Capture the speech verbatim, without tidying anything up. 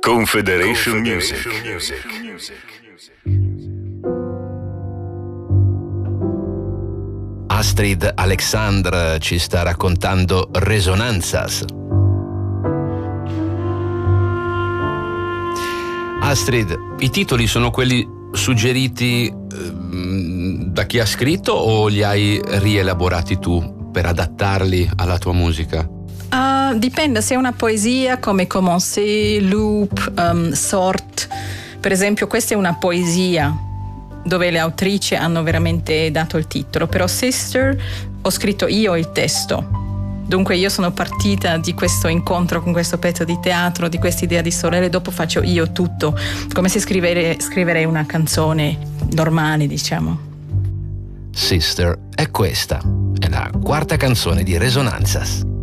Confederation Music. Astrid Alexandre ci sta raccontando Resonanzas. Astrid, i titoli sono quelli suggeriti ehm, da chi ha scritto o li hai rielaborati tu per adattarli alla tua musica? Uh, dipende, se è una poesia come Commencer, Loop, um, Sort. Per esempio, questa è una poesia dove le autrici hanno veramente dato il titolo, però Sister ho scritto io il testo. Dunque io sono partita di questo incontro con questo pezzo di teatro, di questa idea di sorelle, dopo faccio io tutto, come se scrivere, scriverei una canzone normale, diciamo. Sister è questa, è la quarta canzone di Resonanzas.